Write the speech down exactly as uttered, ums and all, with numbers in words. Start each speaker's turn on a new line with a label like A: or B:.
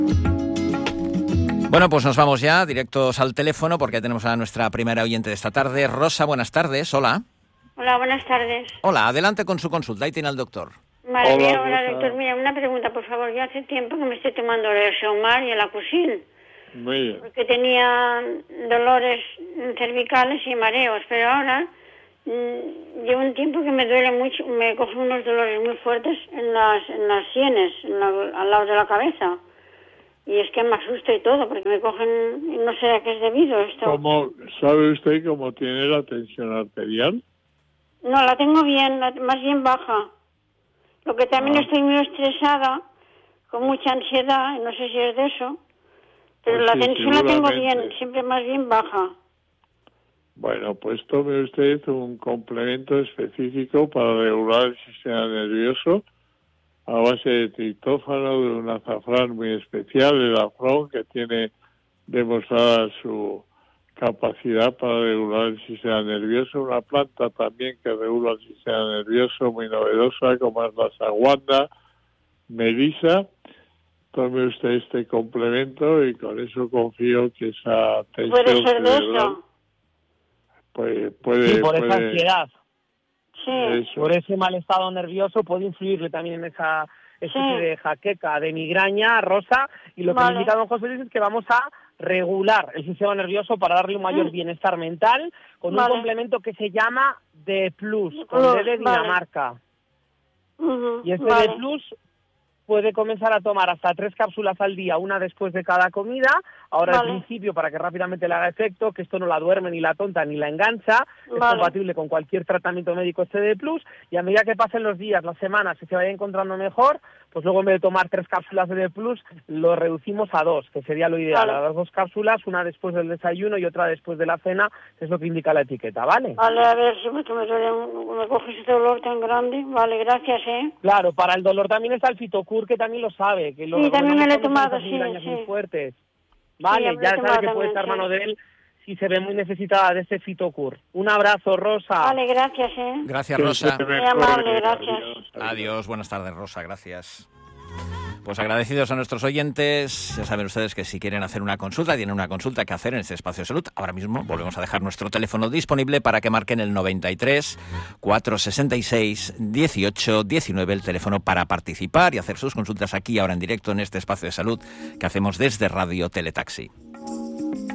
A: Bueno, pues nos vamos ya directos al teléfono porque tenemos a nuestra primera oyente de esta tarde. Rosa, buenas tardes. Hola.
B: Hola, buenas tardes.
A: Hola, adelante con su consulta. Ahí tiene al doctor.
B: Vale, hola, hola doctor. Mira, una pregunta, por favor. Yo hace tiempo que me estoy tomando el Seomar y el Acusin.
C: Muy bien.
B: Porque tenía dolores cervicales y mareos, pero ahora mmm, llevo un tiempo que me duele mucho, me cogen unos dolores muy fuertes en las, en las sienes, en la, al lado de la cabeza. Y es que me asusta y todo, porque me cogen y no sé a qué es debido esto.
C: ¿Cómo, ¿Sabe usted cómo tiene la tensión arterial?
B: No, la tengo bien, la, más bien baja. Lo que también
C: Ah.
B: estoy muy estresada, con mucha ansiedad, no sé si es de eso, pero
C: Pues
B: la
C: sí,
B: tensión la tengo
C: seguramente.
B: bien, siempre más bien baja.
C: Bueno, pues tome usted un complemento específico para regular el sistema nervioso a base de triptófano, de un azafrán muy especial, el afrón, que tiene demostrada su capacidad para regular el sistema nervioso. Una planta también que regula el sistema nervioso muy novedosa, como es la saguanda, melisa. Tome usted este complemento y con eso confío que esa tensión
B: ¿Puede ser de
C: cerebral
B: eso?
C: puede, puede,
D: Sí, por esa
C: puede-
D: ansiedad,
B: Sí,
C: eso.
D: por ese mal estado nervioso puede influirle también en esa especie
B: Sí.
D: de jaqueca, de migraña, Rosa, y lo que
B: Vale.
D: le indica don José Luis es que vamos a regular el sistema nervioso para darle un mayor
B: Mm.
D: bienestar mental con
B: Vale.
D: un complemento que se llama D Plus,
B: D
D: con
B: Plus,
D: D de
B: vale.
D: Dinamarca.
B: ujú,
D: Y este
B: vale.
D: D Plus puede comenzar a tomar hasta tres cápsulas al día, una después de cada comida. Ahora
B: Vale.
D: al principio, para que rápidamente le haga efecto, que esto no la duerme, ni la tonta, ni la engancha, es
B: Vale.
D: compatible con cualquier tratamiento médico este D Plus, y a medida que pasen los días, las semanas, y se vaya encontrando mejor, pues luego en vez de tomar tres cápsulas de D Plus, lo reducimos a dos, que sería lo ideal.
B: Vale.
D: A las dos cápsulas, una después del desayuno y otra después de la cena, que es lo que indica la etiqueta, ¿vale?
B: Vale, a ver, sí, porque me duele, un- me coge ese dolor tan grande. Vale, gracias, ¿eh?
D: Claro, para el dolor también está el Fitocur, que también lo sabe, que lo
B: Sí, también me lo he
D: recomendamos cuando
B: tomado,
D: esas
B: sí,
D: migrañas
B: sí.
D: muy fuertes.
B: Sí,
D: Vale,
B: ya me lo he
D: ya sabe
B: tomado
D: que puede
B: también,
D: estar
B: sí.
D: mano de él si se ve muy necesitada de ese Fitocur. Un abrazo, Rosa.
B: Vale, gracias, ¿eh?
A: Gracias,
C: Que
A: Rosa.
C: se
B: Muy
C: mejore.
B: amable, gracias.
C: Adiós, adiós.
A: Adiós, buenas tardes, Rosa, gracias. Pues agradecidos a nuestros oyentes. Ya saben ustedes que si quieren hacer una consulta, tienen una consulta que hacer en este espacio de salud. Ahora mismo volvemos a dejar nuestro teléfono disponible para que marquen el noventa y tres, cuatrocientos sesenta y seis, dieciocho diecinueve, el teléfono para participar y hacer sus consultas aquí ahora en directo en este espacio de salud que hacemos desde Radio Teletaxi.